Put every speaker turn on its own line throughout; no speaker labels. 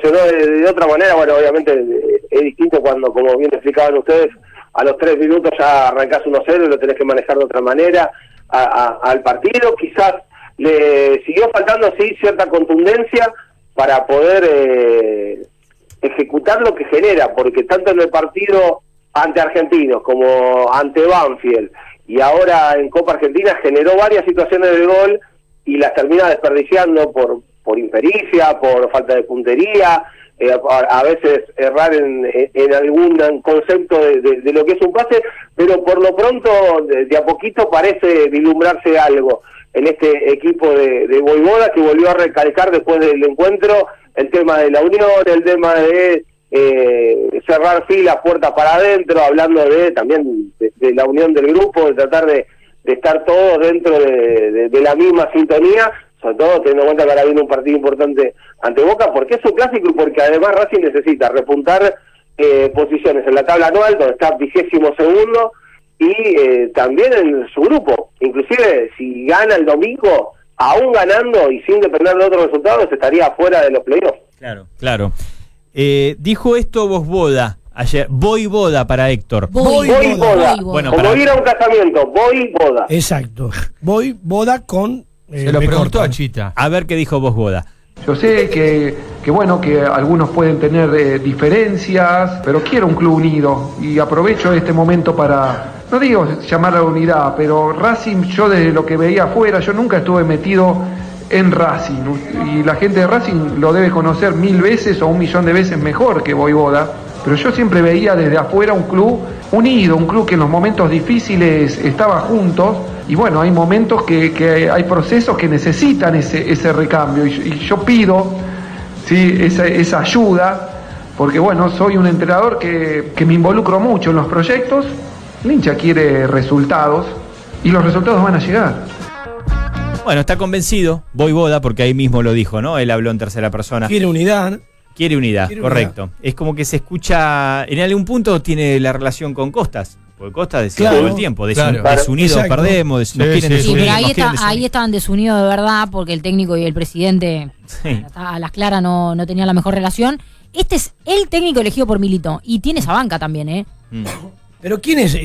funcionó de otra manera. Bueno, obviamente es distinto cuando, como bien explicaban ustedes, a los 3 minutos ya arrancás 1-0 y lo tenés que manejar de otra manera al partido. Quizás le siguió faltando, sí, cierta contundencia para poder ejecutar lo que genera, porque tanto en el partido ante Argentinos como ante Banfield y ahora en Copa Argentina generó varias situaciones de gol y las termina desperdiciando por impericia, por falta de puntería, a veces errar en algún concepto de lo que es un pase, pero por lo pronto de a poquito parece vislumbrarse algo en este equipo de Voivoda, que volvió a recalcar después del encuentro el tema de la unión, el tema de cerrar filas, puertas para adentro, hablando también de la unión del grupo, de tratar de estar todos dentro de la misma sintonía, sobre todo teniendo en cuenta que ahora viene un partido importante ante Boca, porque es un clásico y porque además Racing necesita repuntar posiciones en la tabla anual, donde está 22º, y también en su grupo. Inclusive si gana el domingo, aún ganando y sin depender de otros resultados, estaría fuera de los playoffs.
Claro. Dijo esto Voivoda ayer, Voivoda para Héctor.
Voivoda.
Bueno,
como ir a un casamiento, Voivoda.
Exacto. Voivoda con...
Se lo preguntó a Chita.
A ver qué dijo Voivoda.
Yo sé que bueno, que algunos pueden tener diferencias, pero quiero un club unido y aprovecho este momento para, no digo llamar a la unidad, pero Racing, yo desde lo que veía afuera, yo nunca estuve metido en Racing, y la gente de Racing lo debe conocer 1000 veces o 1.000.000 de veces mejor que Voivoda, pero yo siempre veía desde afuera un club unido, un club que en los momentos difíciles estaba juntos. Y bueno, hay momentos que hay procesos que necesitan ese recambio, y yo pido, ¿sí?, esa ayuda, porque bueno, soy un entrenador que me involucro mucho en los proyectos. El hincha quiere resultados y los resultados van a llegar.
Bueno, está convencido Voivoda, porque ahí mismo lo dijo, ¿no? Él habló en tercera persona.
Quiere unidad,
correcto. Es como que se escucha, en algún punto tiene la relación con Costas. Porque Costa decía todo el tiempo, desunidos perdemos, nos quieren desunir.
Sí, pero ahí estaban desunidos de verdad, porque el técnico y el presidente a las claras no tenían la mejor relación. Este es el técnico elegido por Milito, y tiene esa banca también,
Pero ¿quiénes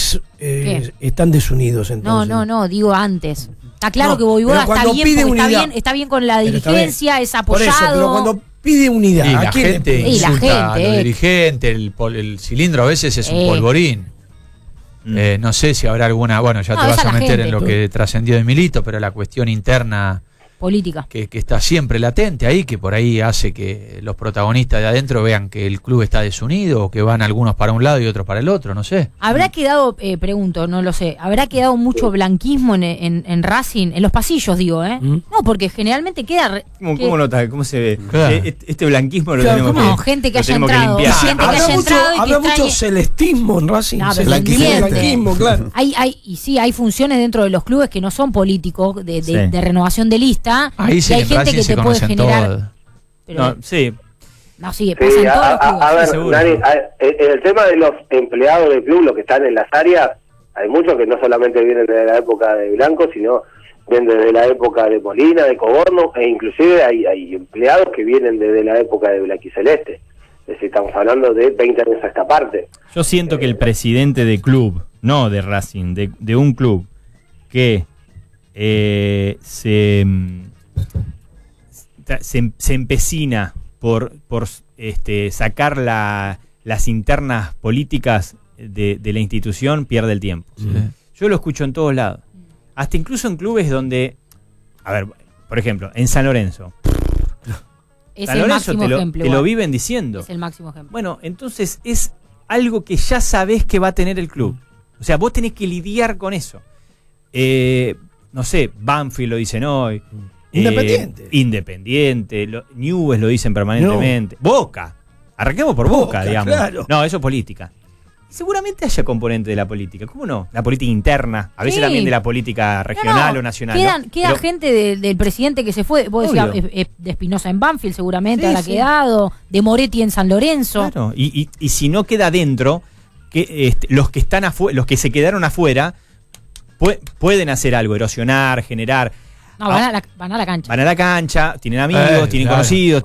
están desunidos entonces?
No, digo antes. Está claro que Voivoda está bien con la dirigencia, es apoyado.
Por eso, pero cuando pide unidad,
y
¿a
la
quién
gente insulta a los dirigentes, el cilindro a veces es un polvorín. No sé si habrá alguna, bueno, ya te vas a meter en lo que trascendió de Milito, pero la cuestión interna
política
que está siempre latente ahí, que por ahí hace que los protagonistas de adentro vean que el club está desunido, o que van algunos para un lado y otros para el otro, no sé.
¿Habrá quedado, pregunto, no lo sé, habrá quedado mucho blanquismo en Racing, en los pasillos, digo, No, porque generalmente queda...
¿Cómo se ve?
Claro.
Este blanquismo lo tenemos que...
No, gente que haya entrado.
Habrá mucho celestismo en Racing.
No,
blanquismo, claro.
Hay funciones dentro de los clubes que no son políticos, de renovación de lista.
Ahí
y hay gente que te puede generar.
Pero, sí,
pasa en todos los clubes.
A ver, Nani, en el tema de los empleados del club, los que están en las áreas, hay muchos que no solamente vienen desde la época de Blanco, sino vienen desde la época de Molina, de Coborno, e inclusive hay empleados que vienen desde la época de Blanquiceleste. Es decir, estamos hablando de 20 años a esta parte.
Yo siento que el presidente de club, no de Racing, de un club que se empecina por sacar las internas políticas de la institución, pierde el tiempo.
Sí.
Yo lo escucho en todos lados, hasta incluso en clubes donde, a ver, por ejemplo, en San Lorenzo.
Es
San
el
Lorenzo
máximo ejemplo.
te lo viven diciendo.
Es el máximo ejemplo.
Bueno, entonces es algo que ya sabés que va a tener el club. O sea, vos tenés que lidiar con eso. No sé, Banfield lo dicen hoy. Independiente. Newell's lo dicen permanentemente. No. Boca. Arranquemos por Boca, digamos. Claro. No, eso es política. Seguramente haya componente de la política. ¿Cómo no? La política interna. A veces también de la política regional o nacional.
Queda gente del presidente que se fue. Vos decías de Espinosa en Banfield, seguramente habrá quedado. De Moretti en San Lorenzo.
Claro. Y si no queda dentro, los que están los que se quedaron afuera pueden hacer algo, erosionar, generar.
No, van a la cancha.
Van a la cancha, tienen amigos, tienen conocidos.